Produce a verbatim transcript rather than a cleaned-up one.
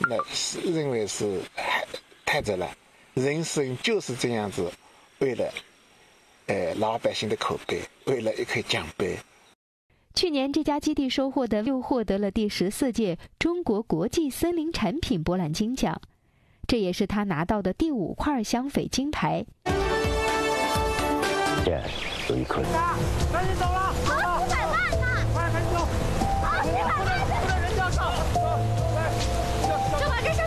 那是认为是太太了。人生就是这样子，为了呃老百姓的口碑，为了一块奖杯。 去年这家基地收获的又获得了第十四届中国国际森林产品博览金奖，这也是他拿到的第五块香榧金牌。 耶，有一颗。 赶紧走了！ 好，几百万呢！ 快赶紧走！ 好，几百万！ 不能人家上。